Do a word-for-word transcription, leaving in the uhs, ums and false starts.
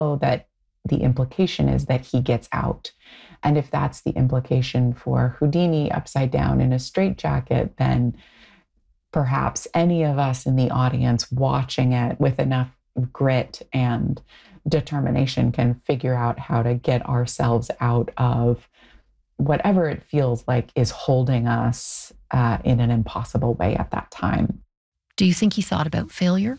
that the implication is that he gets out. And if that's the implication for Houdini upside down in a straitjacket, then perhaps any of us in the audience watching it with enough grit and determination can figure out how to get ourselves out of whatever it feels like is holding us uh, in an impossible way at that time. Do you think he thought about failure?